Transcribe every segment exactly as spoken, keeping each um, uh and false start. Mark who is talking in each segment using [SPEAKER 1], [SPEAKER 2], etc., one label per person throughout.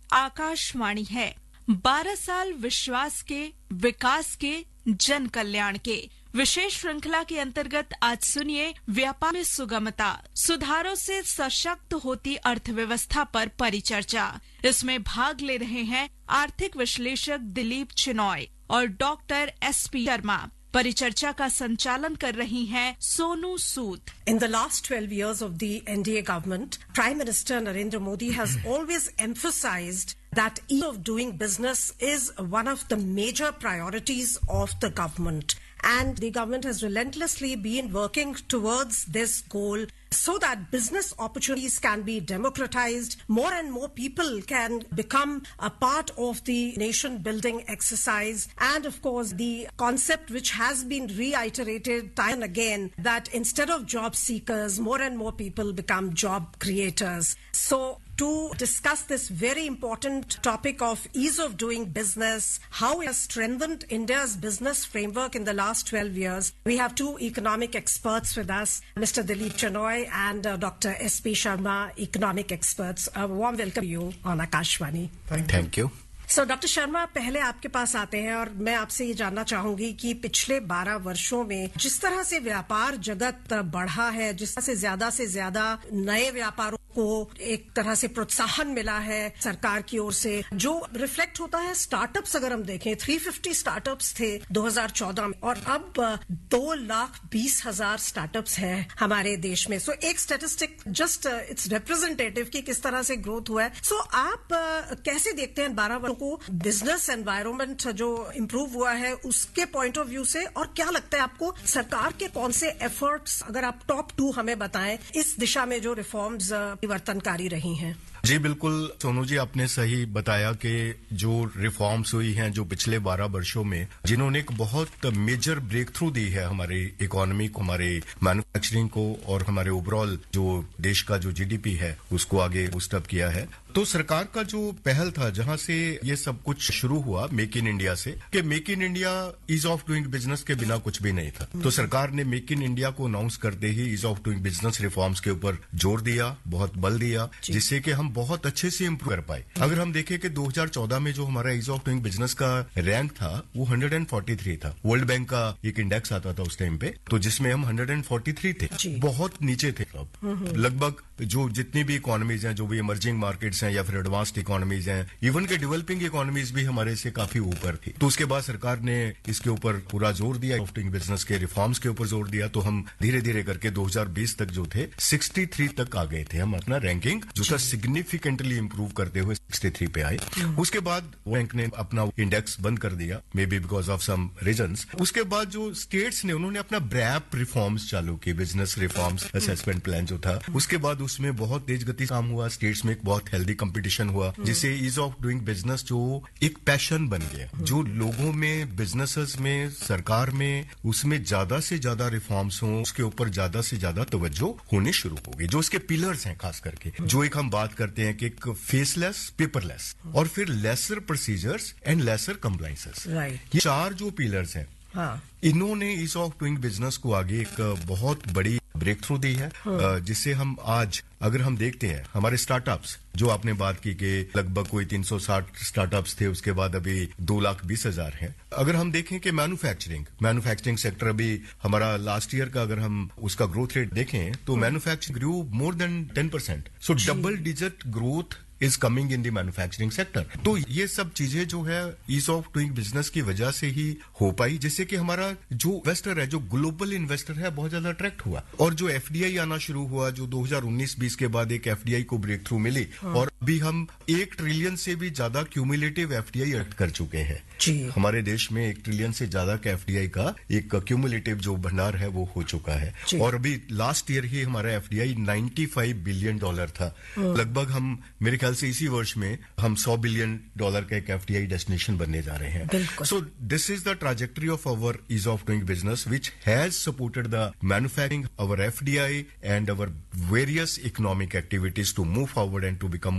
[SPEAKER 1] आकाशवाणी है। बारह साल विश्वास के, विकास के, जन कल्याण के विशेष श्रृंखला के अंतर्गत आज सुनिए व्यापार में सुगमता, सुधारों से सशक्त होती अर्थव्यवस्था पर परिचर्चा। इसमें भाग ले रहे हैं आर्थिक विश्लेषक दिलीप चिनॉय और डॉक्टर एस पी शर्मा। परिचर्चा का संचालन कर रही हैं Sonu Sood.
[SPEAKER 2] In the last twelve years of the N D A government, Prime Minister Narendra Modi has always emphasized that ease of doing business is one of the major priorities of the government. And the government has relentlessly been working towards this goal so that business opportunities can be democratized, more and more people can become a part of the nation building exercise, and of course the concept which has been reiterated time and again that instead of job seekers, more and more people become job creators. So to discuss this very important topic of ease of doing business, how it has strengthened India's business framework in the last twelve years, we have two economic experts with us, Mister Dileep Chenoy and uh, Doctor S P Sharma, economic experts. A warm welcome to you on Akashvani.
[SPEAKER 3] Thank, Thank you.
[SPEAKER 2] So doctor Sharma, पहले आपके पास आते हैं और मैं आपसे ये जानना चाहूंगी कि पिछले बारह वर्षों में जिस तरह से व्यापार जगत बढ़ा है, जिस तरह से ज्यादा से ज्यादा नए व्यापारों को एक तरह से प्रोत्साहन मिला है सरकार की ओर से, जो रिफ्लेक्ट होता है स्टार्टअप्स। अगर हम देखें तीन सौ पचास स्टार्टअप्स थे दो हज़ार चौदह में और अब दो लाख बीस हजार स्टार्टअप्स हैं हमारे देश में। सो so, एक स्टैटिस्टिक जस्ट इट्स रिप्रेजेंटेटिव कि किस तरह से ग्रोथ हुआ है। सो so, आप uh, कैसे देखते हैं बारह वर्षों को बिजनेस एनवायरनमेंट जो इम्प्रूव हुआ है उसके पॉइंट ऑफ व्यू से, और क्या लगता है आपको सरकार के कौन से एफर्ट्स, अगर आप टॉप टू हमें बताएं, इस दिशा में जो रिफॉर्म्स परिवर्तनकारी रही हैं?
[SPEAKER 3] जी बिल्कुल सोनू जी, आपने सही बताया कि जो रिफॉर्म्स हुई हैं जो पिछले बारह वर्षों में, जिन्होंने एक बहुत मेजर ब्रेक थ्रू दी है हमारी इकोनॉमी को, हमारे मैन्युफैक्चरिंग को और हमारे ओवरऑल जो देश का जो जीडीपी है उसको आगे बूस्ट अप किया है। तो सरकार का जो पहल था, जहां से ये सब कुछ शुरू हुआ मेक इन इंडिया से, कि make in India ease of doing business के बिना कुछ भी नहीं था। तो सरकार ने मेक इन इंडिया को अनाउंस करते ही ease of doing business reforms के ऊपर जोर दिया, बहुत बल दिया, जिससे कि हम बहुत अच्छे से इंप्रूव कर पाए। अगर हम देखें कि दो हज़ार चौदह में जो हमारा ईज ऑफ डूइंग बिजनेस का रैंक था वो एक सौ तैंतालीस था। वर्ल्ड बैंक का एक इंडेक्स आता था उस टाइम पे, तो जिसमें हम एक सौ तैंतालीस थे, बहुत नीचे थे। लगभग जो जितनी भी इकोनॉमीज हैं, जो भी इमर्जिंग मार्केट्स हैं या फिर एडवांस्ड इकोनॉमीज हैं, इवन के डेवलपिंग इकोनॉमीज भी हमारे से काफी ऊपर थी। तो उसके बाद सरकार ने इसके ऊपर पूरा जोर दिया, ईज ऑफ डूइंग बिजनेस के रिफॉर्म्स के ऊपर जोर दिया। तो हम धीरे धीरे करके दो हज़ार बीस तक जो थे तिरसठ तक आ गए थे। हम अपना रैंकिंग जो था सिग्निफिकेंटली इंप्रूव करते हुए तिरसठ पे आए। उसके बाद बैंक ने अपना इंडेक्स बंद कर दिया, may be because of some reasons. उसके बाद जो स्टेट्स ने, उन्होंने अपना ब्रैप रिफॉर्म्स चालू किए, बिजनेस रिफॉर्म्स असेसमेंट प्लान जो था। उसके बाद उसमें बहुत तेज गति काम हुआ, स्टेट्स में एक बहुत हेल्दी कंपटीशन हुआ, जिससे ईज ऑफ डूइंग बिजनेस जो एक पैशन बन गया, जो लोगों में, बिजनेसेस में, सरकार में, उसमें ज्यादा से ज्यादा रिफॉर्म्स हों, उसके ऊपर ज्यादा से ज्यादा तवज्जो होनी शुरू हो गई। जो उसके पिलर्स हैं खास करके, जो एक हम बात करते हैं कि एक फेसलेस, पेपरलेस और फिर laser procedures and lesser compliances, ये चार जो पिलर्स हैं, हाँ। इन्होंने ईज ऑफ डूइंग बिजनेस को आगे एक बहुत बड़ी ब्रेक थ्रू दी है, हाँ। जिससे हम आज अगर हम देखते हैं हमारे स्टार्टअप्स, जो आपने बात की कि लगभग कोई तीन सौ साठ स्टार्टअप्स थे, उसके बाद अभी दो लाख बीस हजार हैं। अगर हम देखें कि मैन्युफैक्चरिंग मैन्युफैक्चरिंग सेक्टर अभी हमारा लास्ट ईयर का अगर हम उसका ग्रोथ रेट देखें तो manufacturing Guru more than ten percent. So double digit growth is coming in the manufacturing sector. तो ये सब चीजें जो है ईज ऑफ डूइंग बिजनेस की वजह से ही हो पाई, जिससे कि हमारा जो इन्वेस्टर है, जो ग्लोबल इन्वेस्टर है, बहुत ज्यादा अट्रैक्ट हुआ। और जो एफडीआई आना शुरू हुआ, जो दो हज़ार उन्नीस बीस के बाद एक एफडीआई को ब्रेक थ्रू मिली, हाँ। और अभी हम एक ट्रिलियन से भी ज्यादा क्यूमुलेटिव एफडीआई अर्थ कर चुके हैं। हमारे देश में एक ट्रिलियन से ज्यादा का एफडीआई का एक क्यूमुलेटिव जो भंडार है वो हो चुका है। और अभी लास्ट ईयर ही हमारा एफडीआई पचानवे बिलियन डॉलर था। लगभग हम, मेरे ख्याल से इसी वर्ष में हम सौ बिलियन डॉलर का एक एफडीआई डेस्टिनेशन बनने जा रहे हैं। So this is the trajectory of our ease of doing business which has supported the manufacturing, our FDI and our various economic activities to move forward and to become more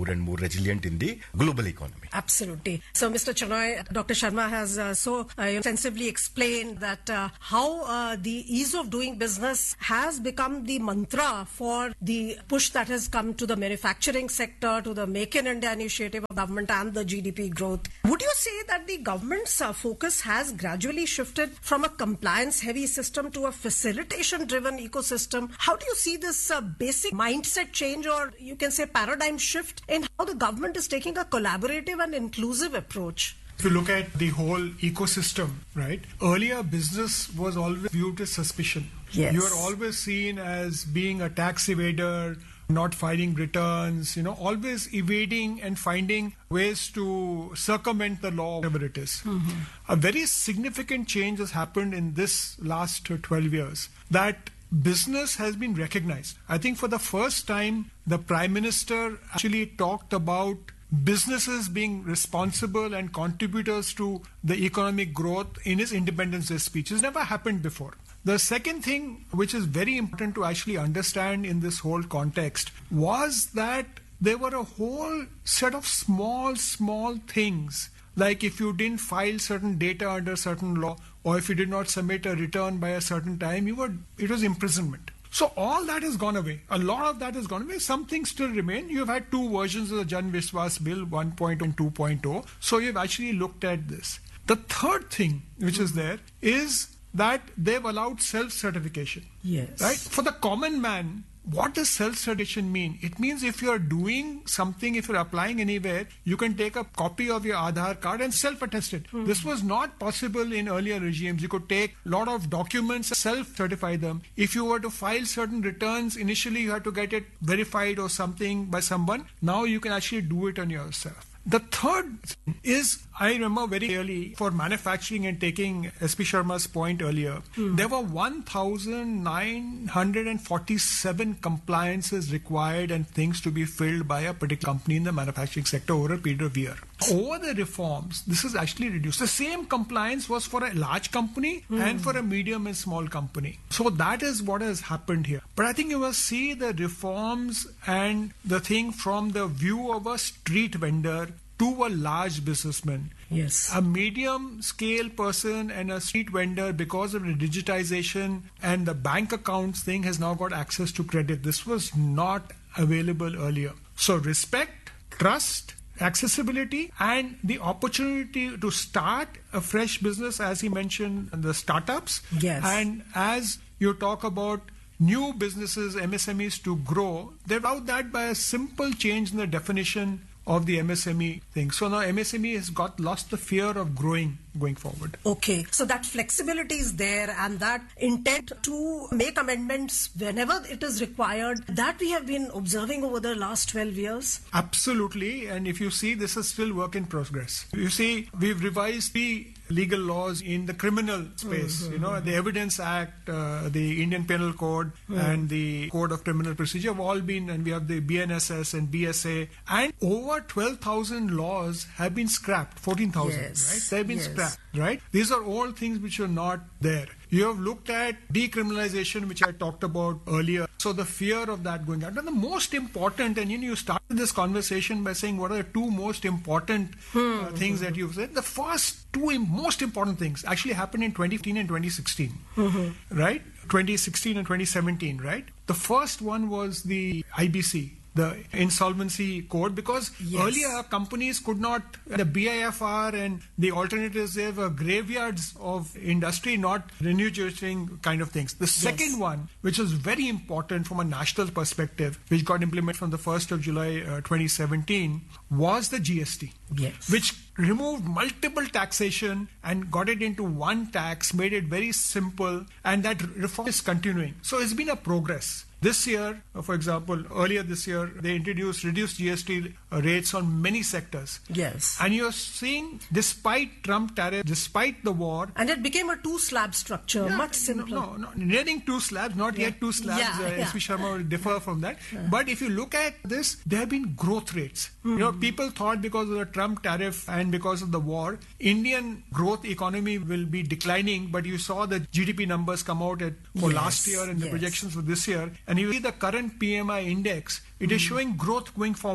[SPEAKER 3] more and more resilient in the global economy.
[SPEAKER 2] Absolutely. So, Mister Chenoy, Doctor Sharma has uh, so uh, extensively explained that uh, how uh, the ease of doing business has become the mantra for the push that has come to the manufacturing sector, to the Make in India initiative of government and the G D P growth. Would you say that the government's uh, focus has gradually shifted from a compliance-heavy system to a facilitation-driven ecosystem? How do you see this uh, basic mindset change, or you can say paradigm shift, in how the government is taking a collaborative and inclusive approach?
[SPEAKER 4] If you look at the whole ecosystem, right? Earlier, business was always viewed with suspicion.
[SPEAKER 2] Yes.
[SPEAKER 4] You are always seen as being a tax evader, not filing returns, you know, always evading and finding ways to circumvent the law, whatever it is. Mm-hmm. A very significant change has happened in this last twelve years, that business has been recognized. I think for the first time, the Prime Minister actually talked about businesses being responsible and contributors to the economic growth in his Independence Day speech. It's never happened before. The second thing, which is very important to actually understand in this whole context, was that there were a whole set of small, small things. Like if you didn't file certain data under certain law, or if you did not submit a return by a certain time, you were it was imprisonment. So all that has gone away. A lot of that has gone away. Some things still remain. You've had two versions of the Jan Vishwas Bill, one point oh and two point oh. So you've actually looked at this. The third thing which is there is that they've allowed self-certification.
[SPEAKER 2] Yes.
[SPEAKER 4] Right? For the common man, what does self-certification mean? It means if you're doing something, if you're applying anywhere, you can take a copy of your Aadhaar card and self-attest it. Mm-hmm. This was not possible in earlier regimes. You could take a lot of documents, self-certify them. If you were to file certain returns, initially you had to get it verified or something by someone. Now you can actually do it on yourself. The third is, I remember very clearly, for manufacturing and taking S P Sharma's point earlier, mm. there were one thousand nine hundred forty-seven compliances required and things to be filled by a particular company in the manufacturing sector over a period of a year. Over the reforms, this is actually reduced. The same compliance was for a large company mm. and for a medium and small company. So that is what has happened here. But I think you must see the reforms and the thing from the view of a street vendor to a large businessman.
[SPEAKER 2] Yes.
[SPEAKER 4] A medium scale person and a street vendor, because of the digitization and the bank accounts thing, has now got access to credit. This was not available earlier. So respect, trust, accessibility, and the opportunity to start a fresh business, as he mentioned, the startups.
[SPEAKER 2] Yes.
[SPEAKER 4] And as you talk about new businesses, M S M Es to grow, they've allowed that by a simple change in the definition of the M S M E thing. So now M S M E has got lost the fear of growing going forward.
[SPEAKER 2] Okay, so that flexibility is there, and that intent to make amendments whenever it is required, that we have been observing over the last twelve years.
[SPEAKER 4] Absolutely, and if you see, this is still work in progress. You see, we've revised the legal laws in the criminal space, mm-hmm. you know, the Evidence Act, uh, the Indian Penal Code, mm. and the Code of Criminal Procedure have all been, and we have the B N S S and B S A, and over twelve thousand laws have been scrapped, fourteen thousand,
[SPEAKER 2] yes.
[SPEAKER 4] right? They've been
[SPEAKER 2] yes.
[SPEAKER 4] scrapped, right? These are all things which are not there. You have looked at decriminalization, which I talked about earlier. So the fear of that going out. And the most important, and you know, you started this conversation by saying what are the two most important hmm. uh, things that you've said. The first two im- most important things actually happened in twenty fifteen and twenty sixteen, mm-hmm. right? twenty sixteen and twenty seventeen, right? The first one was the I B C, the insolvency code, because
[SPEAKER 2] yes.
[SPEAKER 4] earlier companies could not, the B I F R and the alternatives, they were graveyards of industry, not remunerating kind of things. The second yes. one, which was very important from a national perspective, which got implemented from the first of July uh, twenty seventeen, was the G S T,
[SPEAKER 2] yes.
[SPEAKER 4] which removed multiple taxation and got it into one tax, made it very simple, and that reform is continuing. So it's been a progress. This year, for example, earlier this year, they introduced reduced G S T rates on many sectors.
[SPEAKER 2] Yes.
[SPEAKER 4] And you're seeing, despite Trump tariff, despite the war...
[SPEAKER 2] And it became a two-slab structure,
[SPEAKER 4] yeah,
[SPEAKER 2] much simpler.
[SPEAKER 4] No, no, no, nearing two slabs, not yeah. yet two slabs.
[SPEAKER 2] Yeah,
[SPEAKER 4] uh,
[SPEAKER 2] yeah.
[SPEAKER 4] S V Sharma will differ from that.
[SPEAKER 2] Yeah.
[SPEAKER 4] But if you look at this, there have been growth rates. Mm-hmm. You know, people thought because of the Trump tariff and because of the war, Indian growth economy will be declining. But you saw the G D P numbers come out at, for
[SPEAKER 2] yes.
[SPEAKER 4] last year and the
[SPEAKER 2] yes.
[SPEAKER 4] projections for this year. And you see the current P M I index, it mm. is showing growth going forward.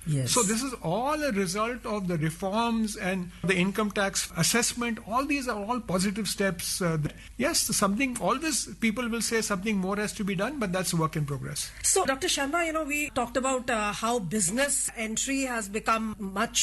[SPEAKER 2] Yes.
[SPEAKER 4] So this is all a result of the reforms and the income tax assessment. All these are all positive steps. Uh, that, yes, something, always people will say something more has to be done, but that's a work in progress.
[SPEAKER 2] So, Doctor Sharma, you know, we talked about uh, how business entry has become much